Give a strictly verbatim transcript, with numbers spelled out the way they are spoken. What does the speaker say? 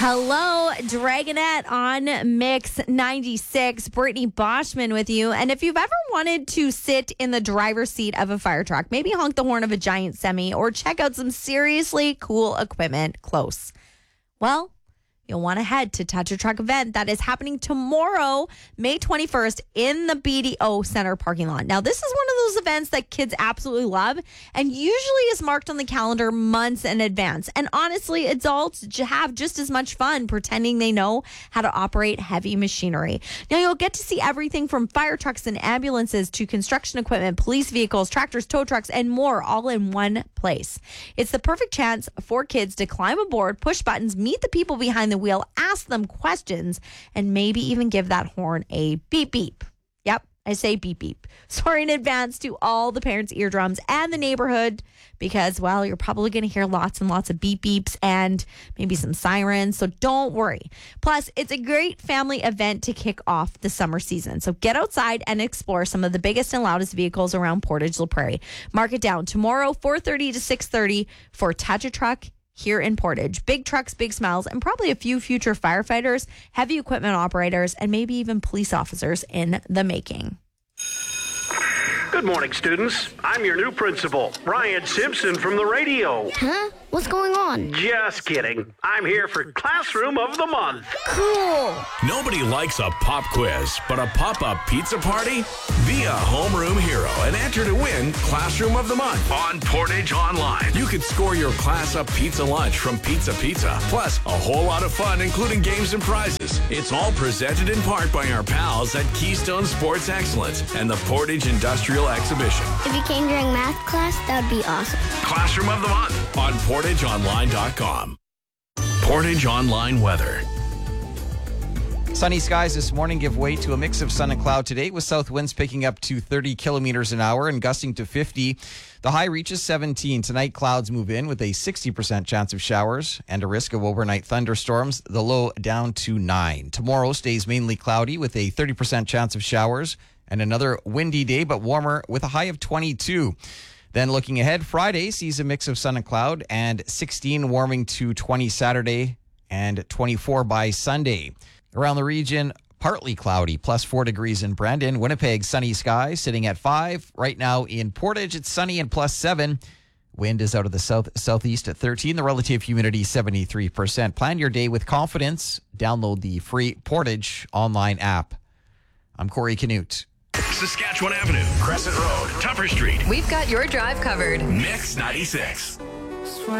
Hello, Dragonette on Mix ninety-six. Brittany Boschman with you. And if you've ever wanted to sit in the driver's seat of a fire truck, maybe honk the horn of a giant semi, or check out some seriously cool equipment close, well, you'll want to head to Touch a Truck event that is happening tomorrow, May twenty-first, in the B D O Center parking lot. Now, this is one of those events that kids absolutely love and usually is marked on the calendar months in advance. And honestly, adults have just as much fun pretending they know how to operate heavy machinery. Now, you'll get to see everything from fire trucks and ambulances to construction equipment, police vehicles, tractors, tow trucks, and more, all in one place. It's the perfect chance for kids to climb aboard, push buttons, meet the people behind the wheel, ask them questions, and maybe even give that horn a beep beep. Yep, I say beep beep. Sorry in advance to all the parents' eardrums and the neighborhood because, well, you're probably going to hear lots and lots of beep beeps and maybe some sirens, so don't worry. Plus, it's a great family event to kick off the summer season. So get outside and explore some of the biggest and loudest vehicles around Portage La Prairie. Mark it down tomorrow, four thirty to six thirty for Touch a Truck here in Portage. Big trucks, big smiles, and probably a few future firefighters, heavy equipment operators, and maybe even police officers in the making. Good morning, students. I'm your new principal, Ryan Simpson from the radio. Huh? What's going on? Just kidding. I'm here for Classroom of the Month. Cool. Nobody likes a pop quiz, but a pop-up pizza party? Be a homeroom hero and enter to win Classroom of the Month on Portage Online. You could score your class-up pizza lunch from Pizza Pizza, plus a whole lot of fun, including games and prizes. It's all presented in part by our pals at Keystone Sports Excellence and the Portage Industrial Exhibition. If you came during math class, that would be awesome. Classroom of the Month on portage online dot com. Portage Online weather. Sunny skies this morning give way to a mix of sun and cloud today, with south winds picking up to thirty kilometers an hour and gusting to fifty. The high reaches seventeen. Tonight, clouds move in with a sixty percent chance of showers and a risk of overnight thunderstorms. The low down to nine. Tomorrow stays mainly cloudy with a thirty percent chance of showers and another windy day, but warmer with a high of twenty-two. Then looking ahead, Friday sees a mix of sun and cloud and sixteen warming to twenty Saturday and twenty-four by Sunday. Around the region, partly cloudy, plus four degrees in Brandon. Winnipeg, sunny skies, sitting at five. Right now in Portage, it's sunny and plus seven. Wind is out of the south southeast at thirteen. The relative humidity, seventy-three percent. Plan your day with confidence. Download the free Portage online app. I'm Corey Canute. Saskatchewan Avenue, Crescent Road, Tupper Street. We've got your drive covered. Mix ninety-six.